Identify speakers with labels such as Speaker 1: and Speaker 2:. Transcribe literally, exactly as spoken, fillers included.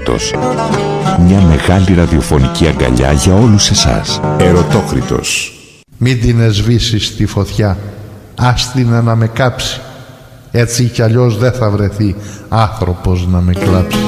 Speaker 1: Ερωτόκριτος. Μια μεγάλη ραδιοφωνική αγκαλιά για όλους εσάς. Ερωτόκριτος.
Speaker 2: Μην την εσβήσεις στη φωτιά, άστινα να με κάψει. Έτσι κι αλλιώς δεν θα βρεθεί άνθρωπος να με κλάψει.